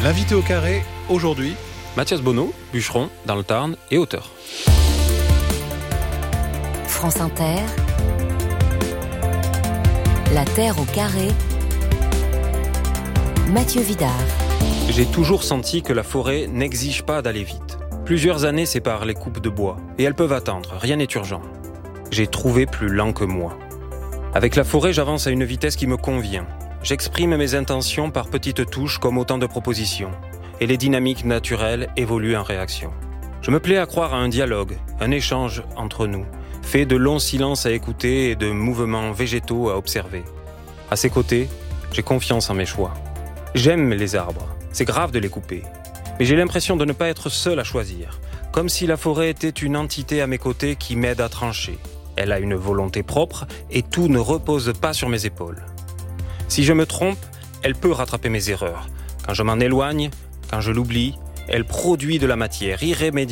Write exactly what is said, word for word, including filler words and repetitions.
L'invité au carré, aujourd'hui, Mathias Bonneau, bûcheron dans le Tarn et auteur. France Inter, La Terre au carré, Mathieu Vidard. J'ai toujours senti que la forêt n'exige pas d'aller vite. Plusieurs années séparent les coupes de bois, et elles peuvent attendre, rien n'est urgent. J'ai trouvé plus lent que moi. Avec la forêt, j'avance à une vitesse qui me convient. J'exprime mes intentions par petites touches comme autant de propositions. Et les dynamiques naturelles évoluent en réaction. Je me plais à croire à un dialogue, un échange entre nous, fait de longs silences à écouter et de mouvements végétaux à observer. À ses côtés, j'ai confiance en mes choix. J'aime les arbres, c'est grave de les couper. Mais j'ai l'impression de ne pas être seul à choisir, comme si la forêt était une entité à mes côtés qui m'aide à trancher. Elle a une volonté propre et tout ne repose pas sur mes épaules. Si je me trompe, elle peut rattraper mes erreurs. Quand je m'en éloigne, quand je l'oublie, elle produit de la matière irrémédiable